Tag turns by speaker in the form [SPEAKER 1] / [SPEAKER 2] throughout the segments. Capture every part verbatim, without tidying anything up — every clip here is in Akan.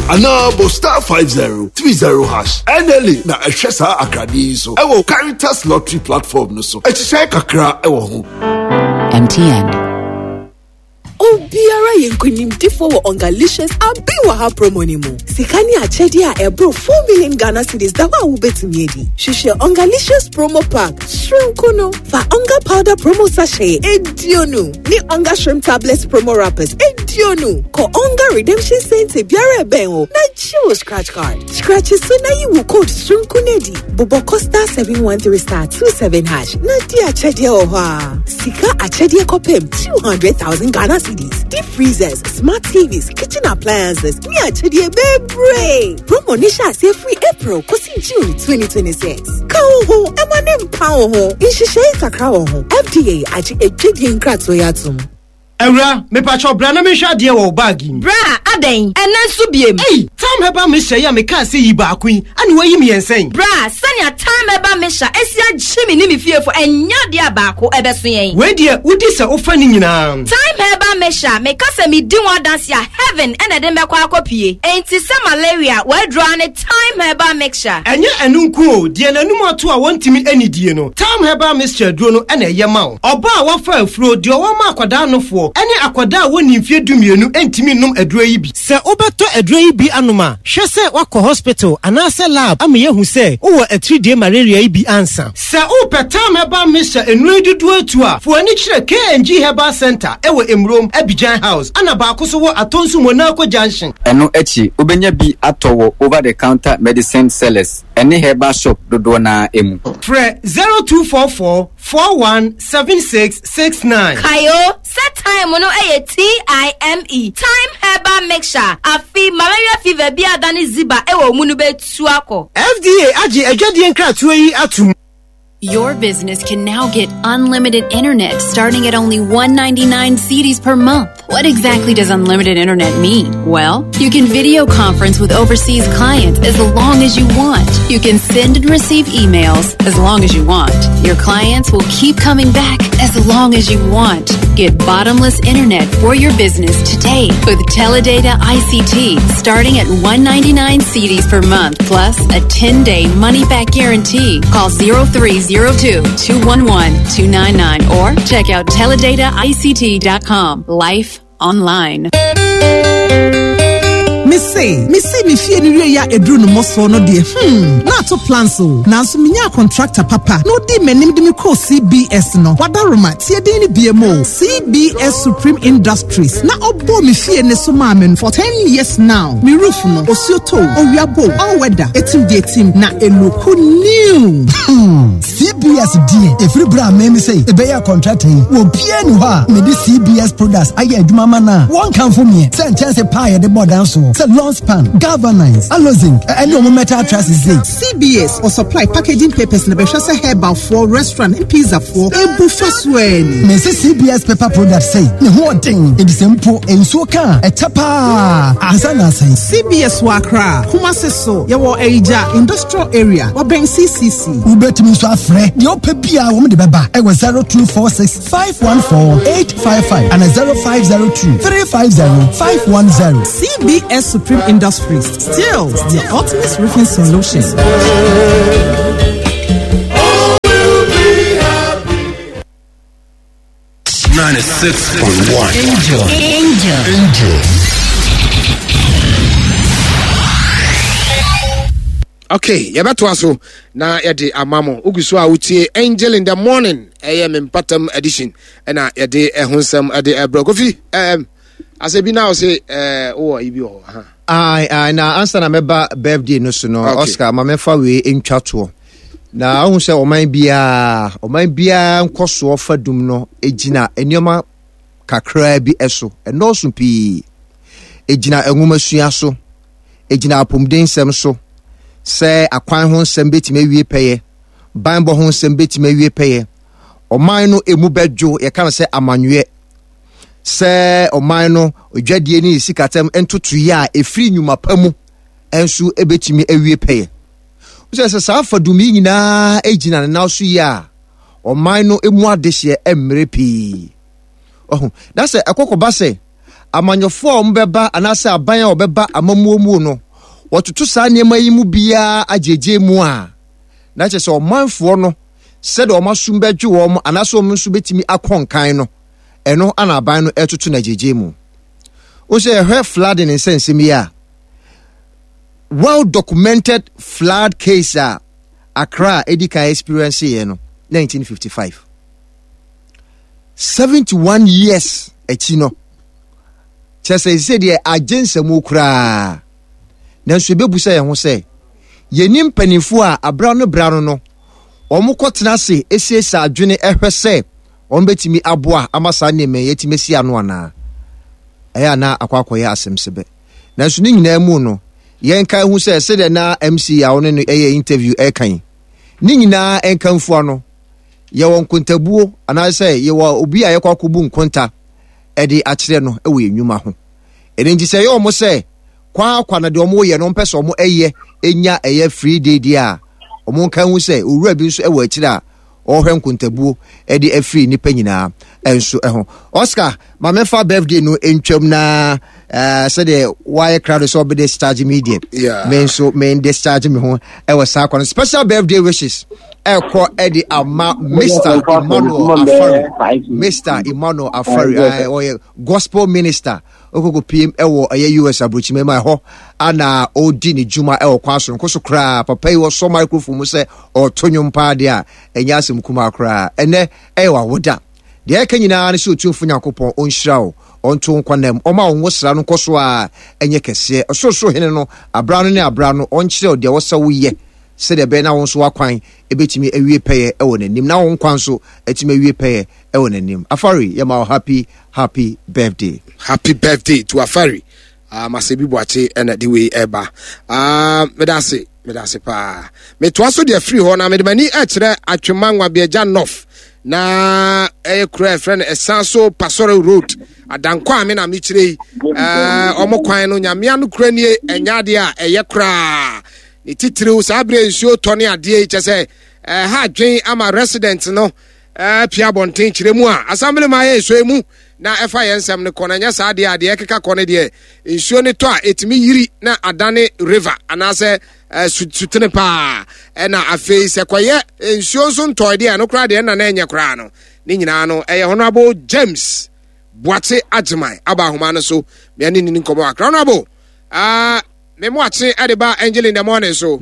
[SPEAKER 1] Ana bo star five zero three zero hash. Enely na ehwe sa akrade so. Ewo Caritas Lottery platform no so. Ehye kakra ewo ho.
[SPEAKER 2] M T N.
[SPEAKER 3] Obiara yenkunim tifo wo Ongalicious abiwa ha promo ni mo. Sikani achedi a ebro four million Ghana cedis da wa wo betumi edi. Hwehwe Ongalicious promo pack. Shrimkono fa Onga powder promo sachet edionu. Ni Onga shrimp tablets promo wrappers edionu. Ko Onga redemption center biara ben o. Na chiwo scratch card. Scratch so na yi wo code Shrimkonedi. Bobo Costa seven one three star two seven hash. Na di achedi o ha. Sika achedi kopem two hundred thousand Ghana cedis. Deep freezers, smart T Vs, kitchen appliances. Me achedi bebre. Promo nisha say free April kosi June twenty twenty-six. Ka ho, emanem pa ho. Inshishe kakra ho. F D A achi ejedi nkratso yatum.
[SPEAKER 4] Ewra, me pacho bra na me hwa de wo bag im.
[SPEAKER 5] Bra, aden, enen so biem.
[SPEAKER 4] Hey, time heba me hye ya me ka se yi ba kun, ani wayi me yensen.
[SPEAKER 5] Bra, sanya time heba me hya, esia gyemi ni me fiefo enya de abaako ebeso yen.
[SPEAKER 4] We de udi se ofa ni nyina.
[SPEAKER 5] Time heba me hya, me ka se me di one dance ya heaven ene de me kwa akopie. Enti se malaria, we draw ne time heba mixture.
[SPEAKER 4] Enye enu nku o, de nanum ato a wontimi anidie no. Time heba mixture duro no ene ye ma o. Oba a wafa afuro de o ma akwada no fo. Ene akwada woni mfie dumienu entimi num aduro yi bi. Se obeto aduro yi bi anoma, hwe se wakọ hospital anase lab am ye hu se wo a three day malaria yi bi ansa. Se o petam heba mixture enu dudu atu a, fo ani kire K N G Herbal Center ewo Emrom Abidjan House. Ana ba akoso wo Atonsu Monaco Junction.
[SPEAKER 6] Eno echi obenya bi atowo over the counter medicine sellers. Ene herbal shop dodo na emu.
[SPEAKER 4] Fre zero two four four four one seven six six nine.
[SPEAKER 5] Kayo, set time no eye T I M E. Time herbal mixture. Afi malaria fever bi adani ziba ewo munu be tuako.
[SPEAKER 4] F D A agi ejadi nkratu yi atum.
[SPEAKER 2] Your business can now get unlimited internet starting at only one ninety-nine cedis per month. What exactly does unlimited internet mean? Well, you can video conference with overseas clients as long as you want. You can send and receive emails as long as you want. Your clients will keep coming back as long as you want. Get bottomless internet for your business today with Teledata I C T starting at one ninety-nine cedis per month plus a ten day money back guarantee. Call zero three zero two two one one two nine nine or check out teledata I C T dot com. Life online.
[SPEAKER 7] Missy, Missy, me fear ni ya edru no moso no de. Hmm, na to plan so. Na so minya contractor papa. No di menim de me call C B S no. Wadaroma tie de ni B M O. C B S Supreme Industries. Na obo me fear ne so ma men for ten years now. Me roof no osioto, owiabo, all weather. Etim de etim na eloku new.
[SPEAKER 8] Hmm, C B S D. Every bra me me say e be ya contracting. Wo bia ni ho me di C B S products aye adwuma ma na. One can for me. Say chance pie the board and so. Say long span, governance, allozing, and no metal trusses.
[SPEAKER 7] C B S or supply packaging papers na behwese herbal for restaurant and pizza for ebu faswen.
[SPEAKER 8] Me say C B S paper products say ne ho thing e be simple enso ka e tapa asana say
[SPEAKER 7] C B S wakra Kumasi so ye wo Eija industrial area wo ben C C C
[SPEAKER 8] ubetimi so afre de opabia wo me de beba e zero two four six five one four eight five five and zero five zero two three five zero five one zero.
[SPEAKER 7] C B S Supreme Industries, still the ultimate roofing solution.
[SPEAKER 1] ninety-six point one.
[SPEAKER 2] Angel. Angel.
[SPEAKER 1] Angel.
[SPEAKER 9] Okay, yabato aso na yede amamo oguso a wutie Angel in the morning eh mempatam edition na yede ehonsam ade ebrokofi um asebi now say eh oh ibi ho ha
[SPEAKER 10] ai ai na answer na meba birthday no so no Oscar ma mefa we ntwato na ahun se oman bia oman bia nkoso fa dum no ejina enioma kakra bi eso eno so pi ejina enwuma sua so ejina apomden sem so se akwan ho nsem betime wie peye banbo ho nsem betime wie peye oman no emu bedwo ye kan se amanwe se oman no odwadie ni sikatem entoto ya efri nyuma pamu ensu ebetime awie peye so se sa fadumi nyina ejina na so ya oman no emu adehye emre pi oh that's a akokoba se amanyɔfoɔ a ɔmbɛba anaasɛ aban a ɔbɛba amamuo mu no wɔtoto saa nneɛma yi mu biara agyegye mu a na kyerɛ sɛ ɔmanfoɔ no sɛdeɛ ɔma som bɛdwe wɔ mo anaasɛ ɔmo nso bɛtumi akɔ nkan no ɛno ana aban no ɛtoto no agyegye mu wo sɛ ɛhwɛ flooding nsɛnsɛm yi a well documented flood case a Accra Edika experience yɛ no nineteen fifty-five seventy-one years akyi no kyerɛ sɛ sɛ deɛ agyensamu koraa nanso ɛbɛbusa yɛn ho sɛ yɛni mpanimfoɔ a abra no bra no no ɔmo kɔtena ase ɛsiesie adwene ɛhwɛ sɛ ɔmo bɛtumi aboa ama saa nneɛma yɛtumi si ano anaa ɛyɛ ana akɔ akɔyɛ asɛm sɛbɛ nanso ne nyinaa mu no yɛnka hu sɛ sɛdeɛ na M C a ɔno no ɛyɛ interview ɛkan ne nyinaa ɛnkamfoɔ no yɛwɔ nkontabuo anaasɛ yɛwɔ obi a yɛkɔ akɔbu nkonta ɛde akyerɛ no ɛwɔ yɛn nnwuma ho ɛne nti sɛ yɛ ɔmo sɛ kwa kwa na de ɔmo yɛ no mpɛ sɛ ɔmo ɛyɛ ɛnya ɛyɛ free day deɛ a ɔmo nka hu sɛ owura bi nso ɛwɔ akyire a ɔhwɛ nkontabuo ɛde afiri nipa nyinaa ɛnso ɛho Oscar ma mefa birthday no entwam na uh, sɛdeɛ wayɛ crowd so ɔbɛde discharge media
[SPEAKER 9] yeah.
[SPEAKER 10] me nso me discharge me ho ɛwɔ saa kɔ no special birthday wishes ɛkɔ ɛde ama Mister Emmanuel Afari Mister Emmanuel Afari uh, ɔyɛ gospel minister okoko P M ɛwɔ ɛyɛ U S abrochime ma ɛhɔ ana odi ne dwuma ɛwɔ kwaso nko so kraa papa yi wɔ so microphone mu sɛ ɔto nwom paa de a ɛnya asɛm kuma kraa ɛnɛ ɛwɔ awoda deɛ ɛka nyinaa ne sɛ otumfo Nyankopɔn ɔnhyira wo ɔnto nkwanam ɔma wo sra no kɔ so a ɛnyɛ kɛseɛ ɔsorosoro hene no abra no ne abra no ɔnkyerɛ wo deɛ wɔsɛ woyɛ sɛdeɛ bɛyɛ na wo nso wakwan ɛbɛtumi awie pɛyɛ ɛwɔ n'anim na wo nkwan so ɛtumi awie pɛyɛ ɛwɔ n'anim Afari yɛma wo happy happy birthday
[SPEAKER 9] happy birthday to Afari uh, Masebi Boache ɛna de wei ɛba uh, medase medase paa metoa so deɛ free hɔ na mede m'ani ɛkyerɛ atwema nwabiagya north na ɛyɛ kura friend ɛsan so Pasore Road adankwa ame na mekyerɛ yi uh, ɔmo kwan no nyamea no kura nie ɛnyade a ɛyɛ kura ne titiriw saa bre nsuo tɔne adeɛ yi kyɛ sɛ uh, ha dwen ama resident no uh, pia bonten kyerɛ mu a assembly ma yɛ so emu na ɛfa yɛn nsɛm ne kɔna nya saa deɛ adeɛ keka kɔne deɛ nsuo ne tɔ a etimi yiri na adane river anaasɛ uh, sutene pa ɛna afei sɛ kɔyɛ nsuo nso ntɔe deɛ no kora deɛ na na ɛnyɛ kora no ne nyinaa no ɛyɛ honorable James Boache Agyeman aba ahoma no so me ani ni nkɔmɔ akra honorable ah me mo ache adeba angel in the morning so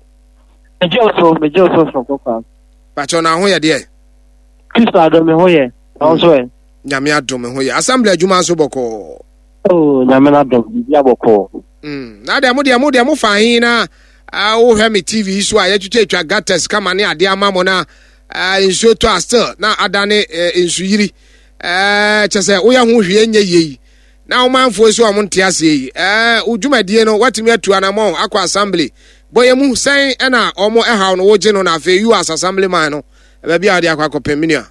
[SPEAKER 11] me also me also from Koka
[SPEAKER 9] pacho na ho yɛ deɛ
[SPEAKER 11] Kristo adom me ho yɛ also ɛ
[SPEAKER 9] nyame adom me ho yɛ assembly adwuma so bɔkɔ
[SPEAKER 11] oh nyame na adom bi abɔkɔ
[SPEAKER 9] mm na de mo de mo de mo fa hin na ah wo hwɛ me T V so a yɛtwetwa twa gates kama ne ade ama mo na nsuo to still na adane nsu yiri eh kyese wo ya ho hwie nye yei na wo manfo so am nte ase yi eh udwumadie no watimi atu anamon akwa assembly boye mu sen e na omo ehaw no wo gye no na afi you as assembly man no ba bia ade akwa kopemini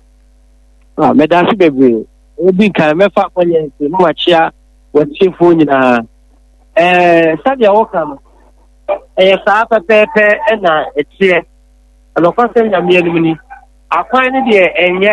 [SPEAKER 11] ah me da fi bebre obi kan me fa kwanye se mo achia watifo nyina eh sadia wo kan eh sa pepepe e na etie alokose nyame enumni akwan ne de enye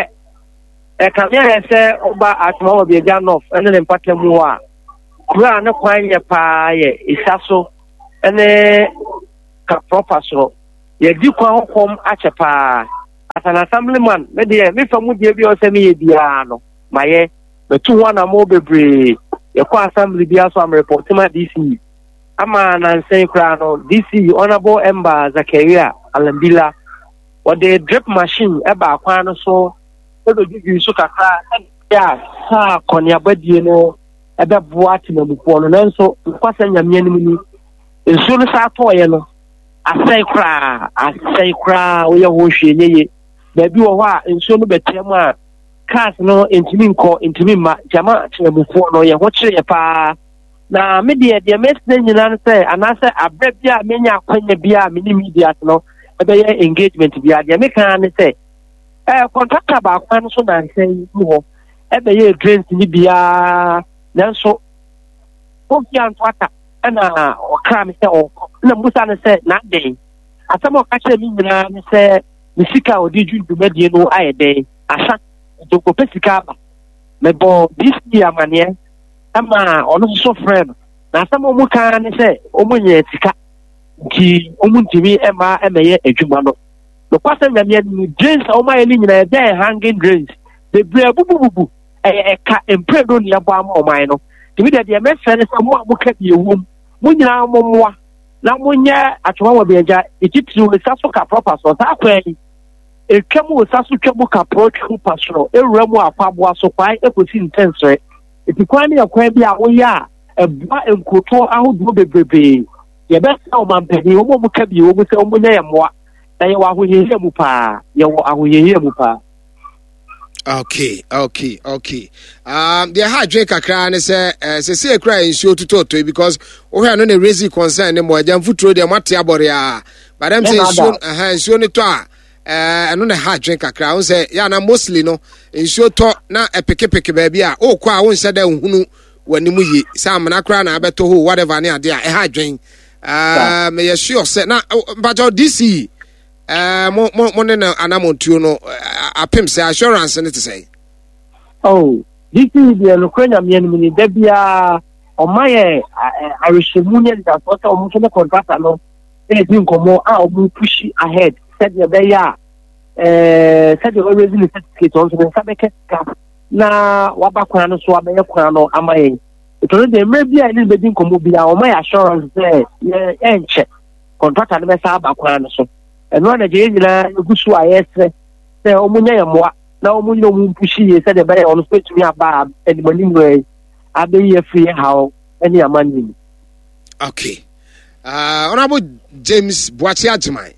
[SPEAKER 11] e kamia ese oba atmo obi ga north ene le mpatamu a kura ne kwan ye pa ye isaso ene ka proper so ye di kwan kom ache pa as an assemblyman me de me famu de bi o se me ye bia no maye me tu wana mo bebre ye kwa assembly bia so am report ma D C ama na nsen kura no D C honorable Emba Zakaria Alambila what the drip machine eba kwan no so do juju so kakra ya sa konya badie no ebe boa timamupo no nanso kwasa nyame anim ni enso no sa to ye no asai kra asai kra wo ye ho hwe nyeye ba bi wo ho a enso no betem a cars no entimi nko entimi ma jama timamupo no ye ho kire ye pa na me de de mesne nyina no se anase abra bia menya kwanya bia me ni media no ebe ye engagement bia de me kan ne se eh contractor ba kwan so na nsen ho ebe ye drains ni bia nanso o fi antwata na o kra me se o na musa ne se na den asamo ka che mi nyina ne se ni sika odi jundu medie no ayede asa to ko pesika ba me bo this year mane ama ɔno nso friend na asɛm ɔmo kaa ne sɛ ɔmo nyɛ sika nti ɔmo ntumi ɛma ɛmɛyɛ adwuma no nokwasɛ nyamea no drains a ɔmo ayɛ ne nyinaa ɛdɛ hanging drains bebree bubububu ɛyɛ ɛka mprɛdo ne yɛbɔ ama ɔman no tumi dɛ deɛ mɛfɛ ne sɛ mo a moka bi ɛwom mo nyinaa mo mmoa na monyɛ atwoma wɔ biagya ɛtitiri wɔ sa so ka proper so saa kwan yi ɛtwa mu wɔ sa so twa mu ka prɔtwe pa soro ɛwura mu akwaboa so kwan ɛkɔsi ntɛnsere ɛti kwan ne yɛ kwan bi a woyɛ a ɛboa nkurotoɔ ahodoɔ bebrebe yɛbɛsɛ ɔmampanin wɔn a moka bi ɛwom sɛ ɔmo nyɛ yɛ mmoa na yɛwɔ ahoyɛyɛ mu paa yɛwɔ ahoyɛyɛ mu paa.
[SPEAKER 9] Okay, okay, okay. Um, the hard drink kakra ne say uh, say say cry nsuo tutoto because o hwe no na raise concern ne mo agam futuro de mate abore a but them say nsuo eh nsuo ne to a eh no na hard drink kakra o say ya na mostly no nsuo to na epekepeke ba bia o kwa wo nhyɛ da nhunu wani mu yi sam na kra na abeto ho whatever ne ade a eh hard drink uh me sure say na but D C Uh, mo mo mo ne na anamontuo no apem say assurance ne te say
[SPEAKER 11] oh this is the Ukrainian men ni da bia o maye arishemu ne da so so mo so contract no e di nkomo a o mo push ahead said the be ya eh said the always in certificate on so sabeke na wabakwa no so abeye kwa no amaye to the maybe a ni be di nkomo bia o maye assurance say e enche contract no be sa abakwa no so ɛno na gye nyina egusu ayɛsɛ sɛ ɔmo nya yɛmoa na ɔmo nyina ɔmo mpushi yɛ sɛ de bɛyɛ ɔno so tumi aba animani nwɛ abɛyɛ free how ɛne amani.
[SPEAKER 9] Okay, uh honorable James Boakye Agyeman,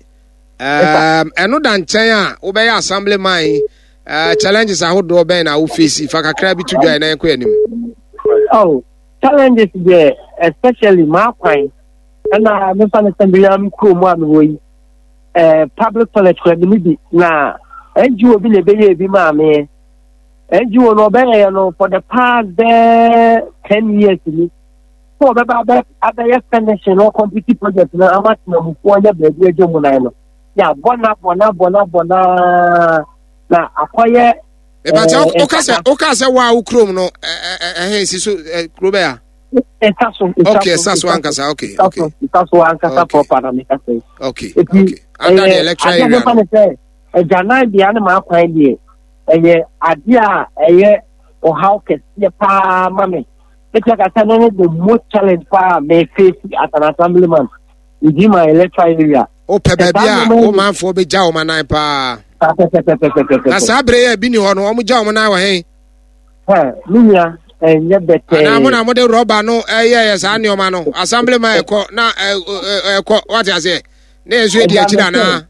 [SPEAKER 9] um ɛno da nkyɛn a wobɛyɛ assemblyman uh challenges ahodoɔ bɛn na wo face fa kakra bi to dwa na ɛkɔ anim.
[SPEAKER 11] Oh, challenges there especially ma kwan ɛna me fa ne sɛ biam kurom a me wɔ yi Uh, public toilet kwa bi na N G O bi le beye bi ma me N G O no beye no for the past uh, ten years ni so be ba be abeye finish no complete project na amati na mu ko nya be bi ejo mu na no ya bona bona bona bona na akoye
[SPEAKER 9] e ba ta o ka se o ka se wa ukrom no eh eh si so kro be ya
[SPEAKER 11] Etaso,
[SPEAKER 9] okay, Etaso Ankasa, okay, okay.
[SPEAKER 11] Etaso Ankasa proper na me ka say.
[SPEAKER 9] Okay, okay. Under the electoral area.
[SPEAKER 11] I don't say, e jana bi ana ma kwan die. Eye ade a eye o how kese pa ma me. It's like I said, no the most challenge pa me face as an assemblyman within my electoral area.
[SPEAKER 9] O pe ba bia o man fo be ja o manan pa. Na sabre e bi ni ho no o mu ja o manan wa hen.
[SPEAKER 11] Eh, minya enye bete.
[SPEAKER 9] Na mo na mo de rubber no eh yes ani o ma no assemblyman e ko na e ko what you say na enso di achi na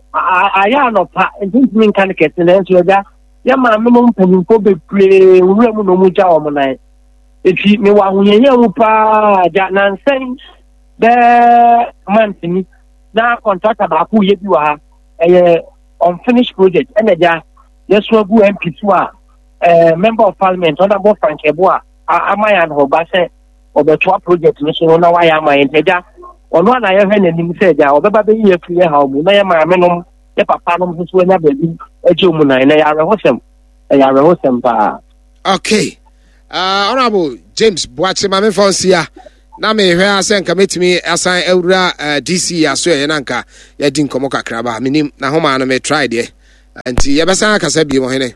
[SPEAKER 11] aya no pa ntimi min kan kete na enso ja ya ma me mo mpanin ko be pre wura mu no mu ja o mo na eti me wa hunyenye mu pa ja na nsen de mantini na contractor ba ku ye bi wa eh unfinished project ene ja yeso agu M P two a Uh, member of parliament on about Frank Eboa Amayan Hobase or the two project mission on why am I in Teja on one I have any said or the baby here clear how Munayama Menum the papanum who's when I baby a Jumuna and I are a hosem I are a hosem pa.
[SPEAKER 9] Okay, uh, Honorable James Boakye Mame Fonsia na me hwe asen commit me assign Eura D C aso yenanka ya din komo kakra ba minim na homa no me try there anti yebesa akasa bi mo hene.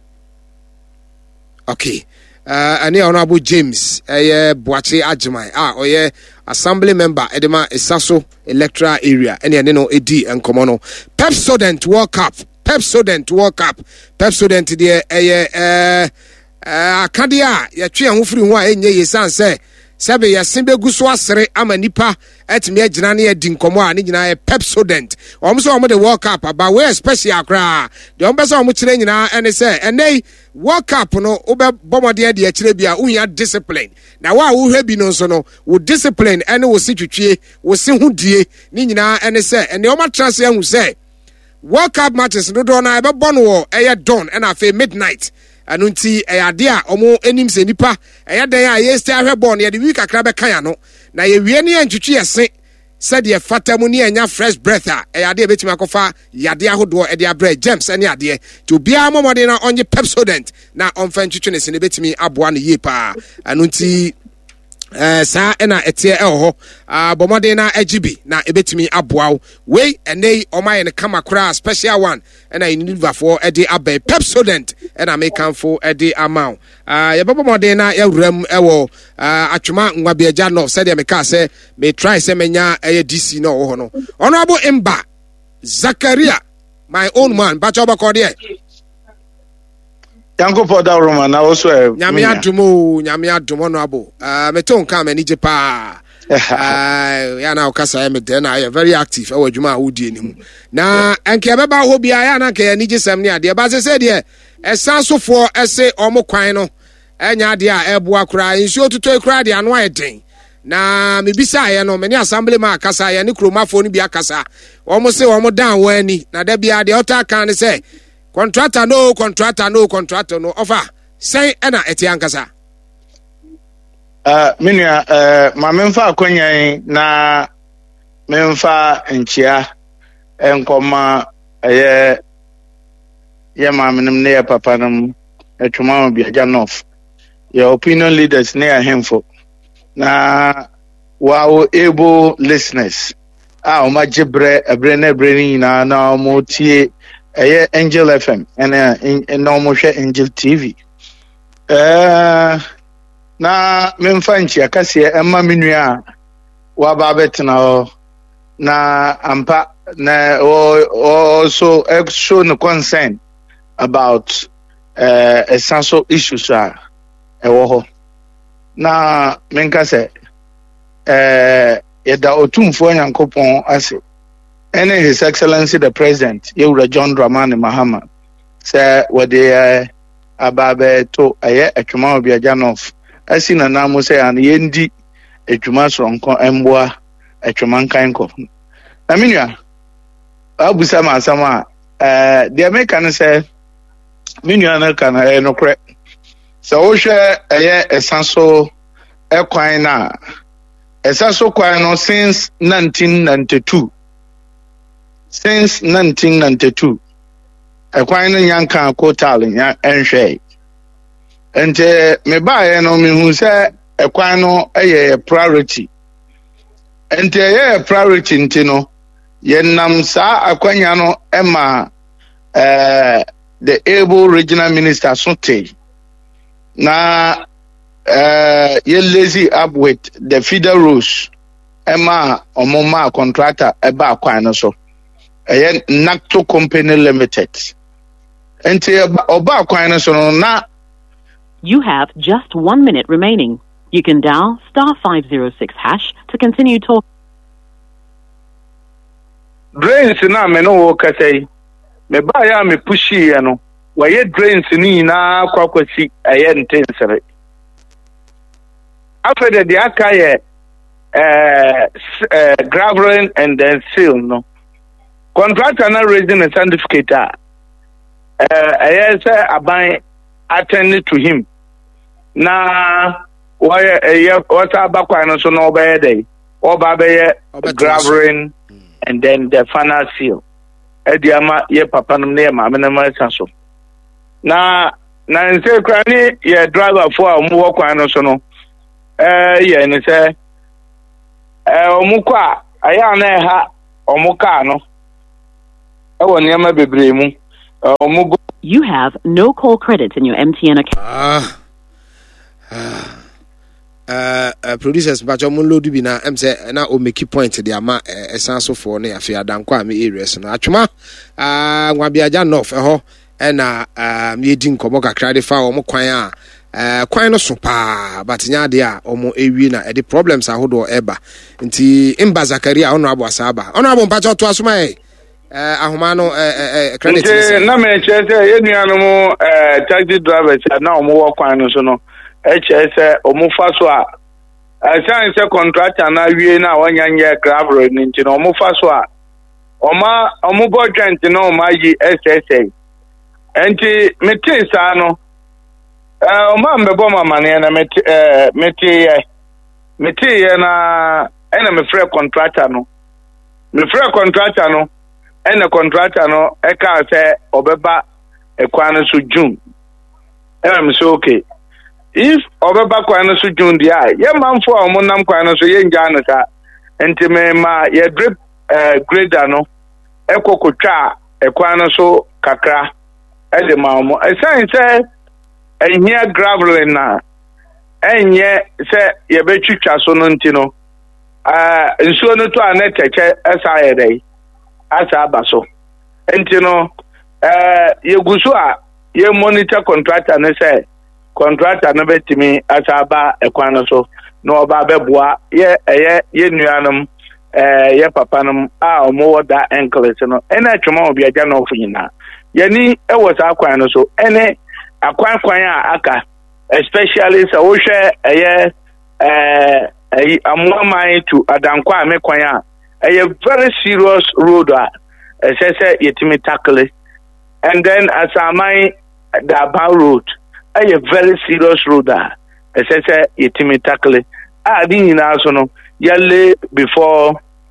[SPEAKER 9] Okay. Uh, and Honorable James uh, Boakye Agyeman ah oye assembly member edema Esaso electoral area and you know edi and komono Pepsodent World Cup Pepsodent World Cup Pepsodent there eh uh akadia ya twe ahofiri ho a enye yesan se sebe ya sembe guso asere ama nipa etime agina na edi nkomo a ne gina Pepsodent omo so omo the World Cup about we special akra de omo so omo kire nyina ene se enei World Cup no obe bomode de akire bia unya discipline na wa wo hwe bi no so no wo discipline ene wo sitwetwe wo se hudie ni nyina ene se ene omo trase ahu se World Cup matches no do na ebe bono wo eye dawn ena afa midnight anunti eyade a omo enim se nipa eyade a ye stay ahwe ball ye de week akra be kan ya no na ye wie ne antwetwe yese said ye fata mu ne anya fresh breath a e ade betimi akofa yade ahodo e de abre gems ene ade to bia momode na onye Pepsodent na onfa ntwetwe ne se ne betimi aboa ne ye pa anu nti eh sa ena etie e ho ah bomode na agibi na ebetimi aboa we enei omaye ne kama kra special one ena iniva for e de abe Pepsodent ena make am for e de amount ah ye bomode na yawram e wo atwema nwabiaja no said me ka say me try say menya e D C no ho no honorable Imba Zakaria my own man bacho bako de
[SPEAKER 12] Yanko for that Roman also
[SPEAKER 9] nyame adumo nyame adumo no abo ah me ton ka mani je pa ah ya na okasa me de na very active e wadwuma a wodie ni mu na enke beba ho bia ya na ke ni je sam ni ade ba se se de esansofo ese omo kwan no enya ade a eboa kura nsuo tuto kura de ano ayeden na me bisa ye no me ni assembly ma akasa ye ni kromafo ni bi akasa omo se omo dan wani na da bia de ota kan se contractor no contractor no contractor no offer say ena etiankasa
[SPEAKER 12] uh minia uh ma memfa akonyan na memfa nchia enkoma eye ye ma menem ne papa nam etuma bi aja north your opinion leaders ne ahemfo na wow able listeners ah o ma gibre ebre na ebre ni na na mo tie eye Angel F M and uh, normal share Angel T V eh na memfa nchi akase emma menua wa ba betena na ampa na also show no concern about uh, essential issues are ewo ho na menka se eh yeda otumfo nyankopon ase and His Excellency the President, Yewura John Dramani Mahama, say what they uh, ababe to aye atwuma obi aganof asi na na mo say an yendi atwuma soronko emboa atwuma nkan ko na menua abusa ma asama eh the American say menua na kana e no kre so wo hwe aye esanso ekwan na esanso kwan no since nineteen ninety-two since nineteen ninety-two ekwan no yanka kotal nya enhwe ente me baaye no me hu se ekwan no eye priority ente eye priority ntino ye nam sa akwanya no ema eh the able regional minister sote na eh ye lazy up with the feeder rules ema omoma contractor eba akwan no so eh Nacto Company Limited ente oba akwan no so na.
[SPEAKER 13] You have just one minute remaining. You can dial star five zero six hash to continue talking.
[SPEAKER 12] Drains na me no wo kasai. Me ba ya me pushi ya no. Wa ye drains ni na kwakwasi aye ntensere. After the aka ye eh graveling and then seal no. Contractor na raising a certificate eh aye say aban attend to him. Na why eh what abakwa no so no obey day. Oba be graveling and then the final seal. Ediama ye papa no ne ma me na ma so. Na na nse krani ye driver for omu wo kwan no so no. Eh ye ni say eh omu kwa aya na ha omu ka no. E won ye ma bebre mu. Omu
[SPEAKER 13] You have no call credits in your M T N account.
[SPEAKER 9] Ah. Ah. Uh, uh, producers but you load bi na em say na o make point the ama esanso for na afia dankwa me areas no atwuma ah nwabiaja north eho e na um yedi nkomo kakra de fa o mo kwan a eh kwan no so pa but nya de a o mo ewi na e de problems ahodo eba nti Imba Zakaria ono abo asaba ono abo mpacho to asoma e eh ahoma no eh eh credit
[SPEAKER 12] na me chese ye nuanu mo eh taxi drivers na o mo wo kwan no so no H S omufa so a asan se contractor na wie na wanyanye gravel nti no omufa so a oma omubo twent no ma yi S S A enti meti sa no eh oma mbebo mama ne na meti eh meti ye meti ye na ɛna me frɛ contractor no me frɛ contractor no ɛna contractor no ɛka sɛ ɔbɛba ɛkwan no so June ɛna me sɛ okay if ɔbɛba kwan no so June dia ye manfo a ɔmo nam kwan no so ye ngya no ka enti me ma ye drip uh, grader no ekokotwa ekwan no so kakra e de ma ɔmo esan sɛ ehia gravel na enye sɛ ye betwitwa so no nti no ah uh, nsuo no to aneteke esa ye dai asa aba so enti no eh ye gusu a ye monitor contractor ne say contractor no betimi asa aba ekwan no so no oba beboa ye eye ye nuanom eh ye papa nom a omo woda enclase no ena atwoma obi agya no ofuyina ye ni e wo sa akwan no so ene akwan kwan a aka especially so wo hwe eye eh eh amwamai to adankwa me kwan a eye very serious road a esese yetimi tackle and then asamai the road a very serious road a esese yetimi tackle ah di nyina so no yalle before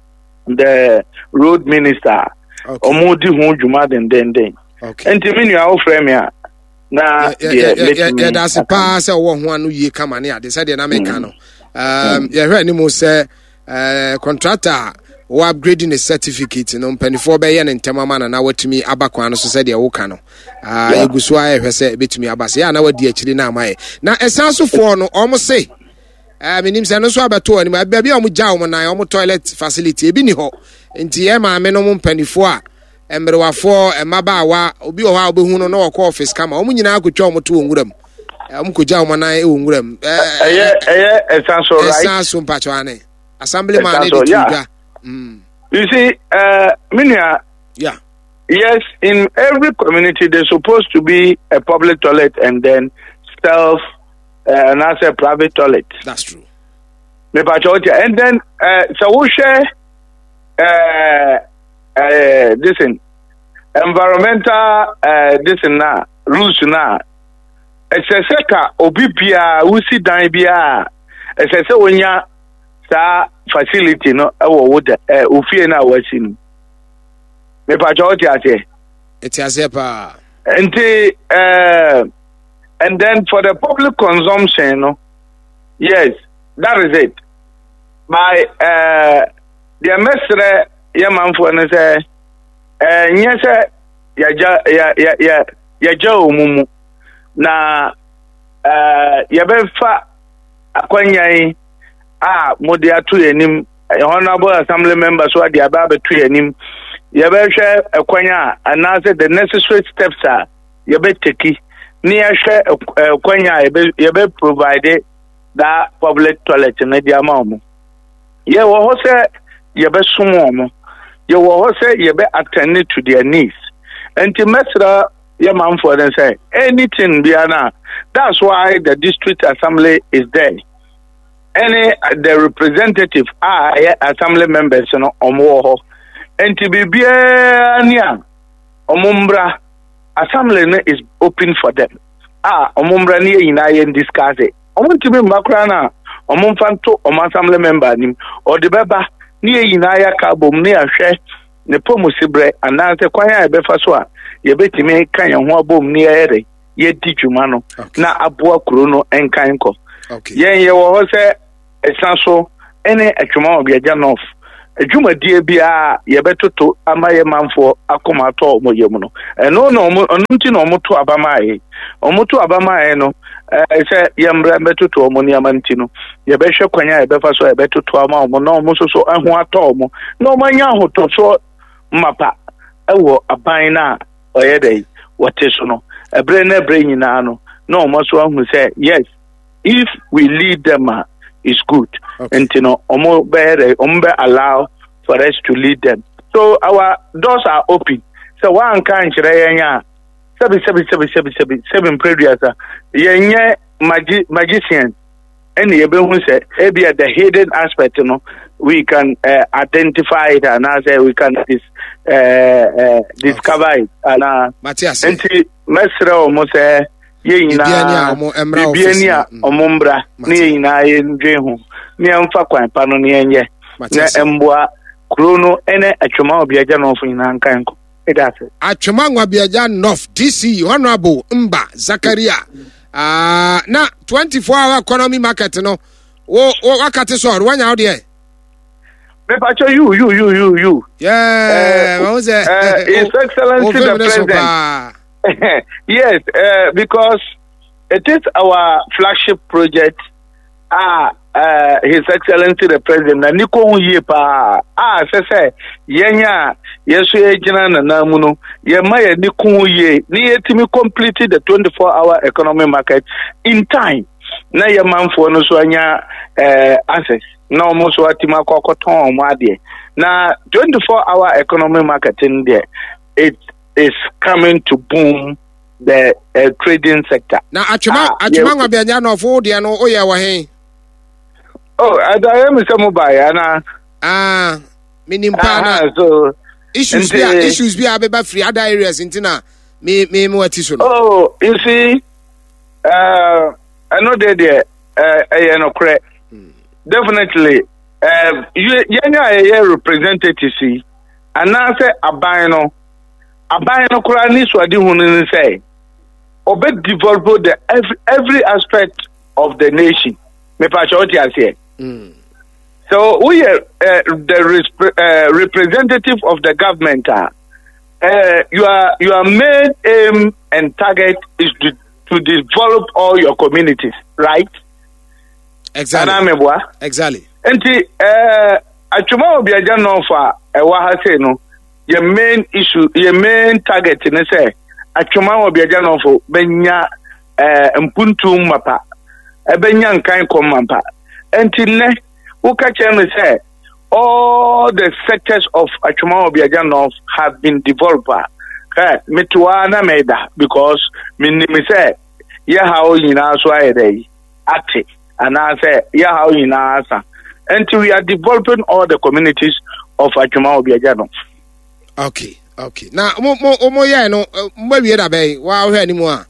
[SPEAKER 12] the road minister omudi hu djuma den den den enti me nua wo frɛ me a na
[SPEAKER 9] ya da se pa se wo ho anu yie kama ne ade se de na meka no um ya hwɛ ni mo se eh contractor wo upgrading a certificate no mpanifo be ye ne ntemama na na watumi abakwan no so se de wo ka no ah eguso a hwɛ se betumi abase ya na wadi akiri na amaye na esansofo no omo se eh minim se no so abeto ani ma bia omo gya omo na omo toilet facility ebi ni ho nti e ma me no mpanifo a emrewafo emabaawa obi o ha obehu no na wɔ office kama omo nyina akotwa omo to nwuram omo kogya omo na e nwuram
[SPEAKER 12] eh eh eh esanso right
[SPEAKER 9] esanso mpacho ane assemblyman ne tuga.
[SPEAKER 12] Mm. You see, uh, Minia,
[SPEAKER 9] yeah,
[SPEAKER 12] yes, in every community there's supposed to be a public toilet and then self uh, and as a private toilet.
[SPEAKER 9] That's true.
[SPEAKER 12] And then, uh, so we share uh, uh, this in environmental uh, this in now rules now. It's a seka obibia usi dan bia. It's a se wonya sa facility no ewo wo de eh ofie na wasin me pa jo ti ase
[SPEAKER 9] eti ase pa
[SPEAKER 12] enti eh and then for the public consumption no yes that is it by uh the mestre ya manfo no say eh nye se ya ya ya ya ya ja omumu na eh ya be fa akwanyan ah modi atu enim honorable assembly members who are the above to enim ye be hwe ekwanya announce the necessary steps are ye be take ni hwe ekwanya ye be provide that public toilet na dia ma omo ye wo ho se ye be sumo omo ye wo ho se ye be attend to their needs enti mesra ye man for them say anything biana. That's why the district assembly is there. Any the representative are assembly members no omo and to be nia omumbra assembly no is open for them ah omumbra ni yina yen discuss it omuntu be makra na omumfanto om assembly member nim or the beba ni yina ya ka bom ni ahwe ne pomusibre ananse kwan ya be fa so a ye betimi kan ye ho bom ni ere ye di dwuma no na aboa kuro no enkan ko yen ye wo se esanso ene atwuma obi agya nof adwuma die bia ye betoto amaye manfo akoma to mo yem no eno no onunti no mo to abamae omoto abamae no eh se yemra betoto mo ni amanti no ye be hwe kwanya ye be fa so ye betoto ama mo no mo so so ahu ato mo no manya hoto so mapa ewo aban na oyedai wote so no ebre na ebre nyina no no mo so ahu say yes if we lead them uh, is good okay. And you know omo be omo be allow for us to lead them so our doors are open so one kan kire yenya sebi sebi sebi sebi sebi seven prayers yenye magi magician and ye be hu say e be the hidden aspect you know we can uh, identify it and as we can dis, uh, uh, discover okay. It and uh,
[SPEAKER 9] Matthias
[SPEAKER 12] enti mesre omo say ye nyina bibiania omombra ne nyina ye ndwe ho ne amfa kwan pa no ne yenye na emboa kuro no ene atwoma obiaja no fo nyina nkan ko edase
[SPEAKER 9] atwoma obiaja North D C Honorable Mba Zakaria ah uh, na twenty-four hour economy market no wo wakati so wanya wo de
[SPEAKER 12] me pacho you you you you you
[SPEAKER 9] yeah uh, was it
[SPEAKER 12] uh, His Excellency the President yes uh, because it is our flagship project ah uh, His Excellency the President na niko huye pa ah se se yenya yeso ejina na namu no ye ma ye niko huye ni yetimi complete the twenty-four hour economy market in time na ye manfo no so anya eh access na omo so atima kokoton omo ade na twenty-four hour economy market in there it is coming to boom the uh, trading sector
[SPEAKER 9] na atwuma ah, atwuma yeah. Ngwabianya no fo de no oye wa hen
[SPEAKER 12] oh ada me se mobile na
[SPEAKER 9] ah minimpa na
[SPEAKER 12] so
[SPEAKER 9] issues be issues be abeba free other areas intina me me me wati so no
[SPEAKER 12] oh you see uh I know they there uh you know correct definitely um you yenya a representative see and now say aban no aban no kura ni so adi hunu ni say obe develop the every every aspect of the nation me pa cho ti ase mm. So we are uh, the uh, representative of the government uh, uh, your your main aim and target is to to develop all your communities, right?
[SPEAKER 9] Exactly. Exactly.
[SPEAKER 12] Enti eh atwuma obiaja no fa e wa ha say no your main issue your main target ne say atwuma obiaja no fo benya eh mpuntu mapa e benya nkan komampa enti ne wo ka me say all the sectors of atwuma obiaja no have been developed eh metwa na meda because me me say ya ha o yina so ayedai ate and I say, yeah, how you know, until we are developing all the communities of Atwuma Obiaja.
[SPEAKER 9] Okay, okay. Now, mo mo mo yeah, no, where we are bay? Wow, anymore.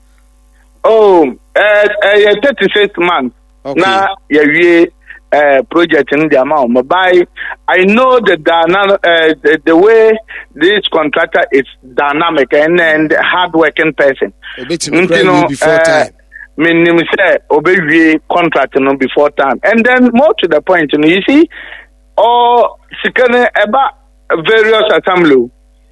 [SPEAKER 12] Oh, uh, uh, thirty-six months.
[SPEAKER 9] Okay.
[SPEAKER 12] Now, yeah, we uh project in the amount. But I know the dynamic, uh, the, the way this contractor is dynamic and and hardworking person.
[SPEAKER 9] You know, before uh, time.
[SPEAKER 12] Meaning say obey contract no before time, and then more to the point, you know, you see, all sikane eba various assembly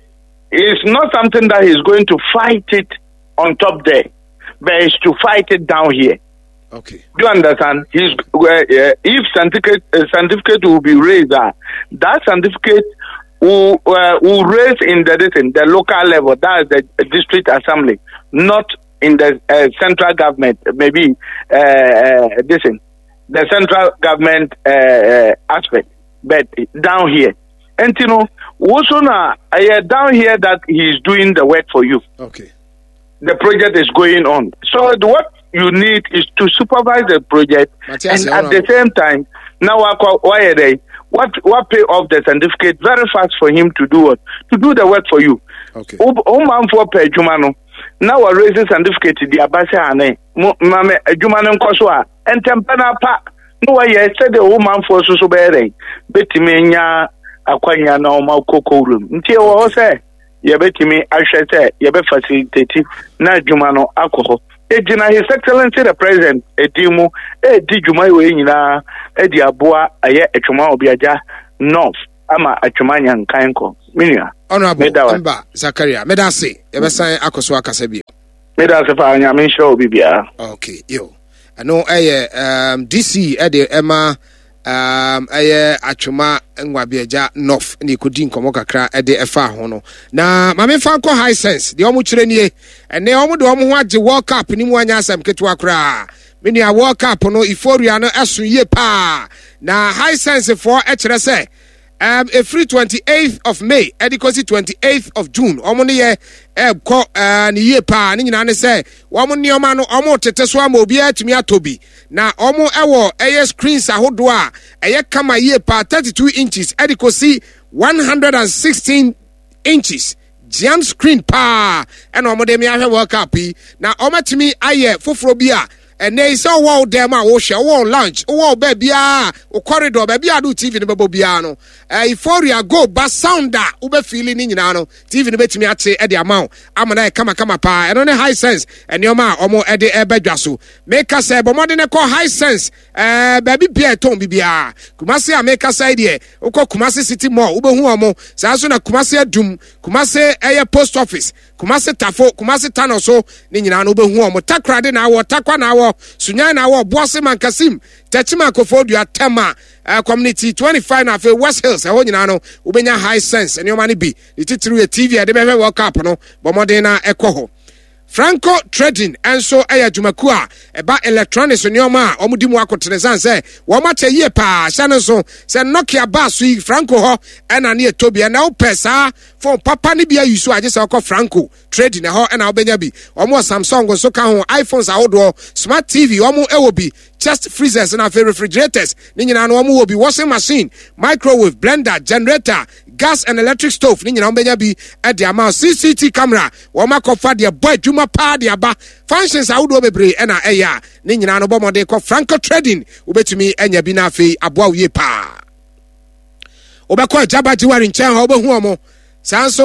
[SPEAKER 12] is not something that he's going to fight it on top there, but it's to fight it down here.
[SPEAKER 9] Okay.
[SPEAKER 12] Do you understand? He's uh, if certificate uh, certificate will be raised, uh, that certificate will uh, will raise in the in the local level, that is the district assembly, not in the uh, central government, maybe uh, uh, this in the central government uh, uh, aspect, but down here, and you know, also now uh, down here that he is doing the work for you.
[SPEAKER 9] Okay,
[SPEAKER 12] the project is going on. So the, what you need is to supervise the project, Matthias, and at the same time, now why are they? What what pay off the certificate very fast for him to do what to do the work for you.
[SPEAKER 9] Okay.
[SPEAKER 12] Um, um, for pay Jumano. Now we're raising certificate the abasa ane mame adwuma no nkoso a entempana pa no wa ye said the woman for so so bere betimi nya akwanya na o ma kokorum ntie wo se ye betimi ahwe se ye be facilitate na adwuma no akoho ejina His Excellency the President edimu e di dwuma we nyina e di aboa aye atwuma Obiaja North ama atwuma nya nkanko minia
[SPEAKER 9] Honorable Mba Zakaria, medase, ebesan akoso akasa bi.
[SPEAKER 12] Medase fa nya men show bibia.
[SPEAKER 9] Okay, yo. Ano eye um D C e de ema um eye Atwuma Ngwabiaja North ni kodi nkomo kakra e de efa ho no. Na mame fa nko high sense, de omo kire nie. Ene omo de omo ho age World Cup ni mu anya asem ketwa kra. Meni a World Cup no euphoria no esu ye pa. Na high sense for e kire se Um, a free twenty-eighth of May, edikosi twenty-eighth of June. Omo ni ye eh ko eh ni ye pa ni nyina ne se omo ni oma no omo tete so ama obi atumi atobi na omo ewo eye screens ahodo a eye kama ye pa thirty-two inches edikosi one hundred sixteen inches giant screen pa and omo de me ahwe World Cup na omo timi aye foforo bi a ɛnɛ yi sɛ wowɔ wo dɛm a wohwɛ wowɔ lunch wowɔ wo baabiaa wo corridor baabiaa de wo tv no bɛbɔ biaa no euphoria go ba sound a wobɛfili ne nyinaa no tv no bɛtumi ate ɛde ama wo ama na yɛ kamakama paa ɛno ne high sense ɛnneɔma a ɔmo ɛde ɛbɛdwa so meka sɛ bɔmmɔde ne kɔ high sense ɛɛ baabi bia ɛtɔn bibiaa Kumase a meka sɛ deɛ wokɔ Kumase city mall wobɛhu ɔmo saa so na Kumase adum Kumase ɛyɛ post office Kumase tafo Kumase tano so ne nyinaa no wobɛhu ɔmo takrade na awɔ takwa na awɔ sunyan na awɔ boase mankasim tachima kofodua tema uh, community twenty-five na afei West Hills ɛhɔ nyinaa no wobɛnya high sense ɛnneɔma no bi ne titiri yɛ T V ɛde bɛhwɛ World Cup no bɔmmɔden na ɛkɔ hɔ Franco Trading enso ɛyɛ dwumaku a ɛba electronics nneɔma a ɔmo di mu akotene san sɛ wɔn akyɛ yie paa hyɛ no so sɛ Nokia ba so yi Franco hɔ ɛna ne etobia na wopɛ saa phone papa ne bia yi so agye sɛ ɔkɔ Franco Trading ɛhɔ ɛna wobɛnya bi ɔmo Samsung nso ka ho iPhones ahodoɔ smart T V ɔmo ɛwɔ bi chest freezers na afei refrigerators ne nyinaa no ɔmo wɔ bi washing machine microwave blender generator gas and electric stove ne nyinaa wobɛnya bi ɛde ama C C T V camera wɔn akɔfa deɛ bɔ adwuma paa de aba functions ahodoɔ bebree ɛna ɛyɛ a ne nyinaa no bɔmmɔde kɔ Franco Trading wobɛtumi anya bi na afei aboa wo yie paa wobɛkɔ Jaba Jiwari nkyɛn hɔ wobɛhu ɔmo saa nso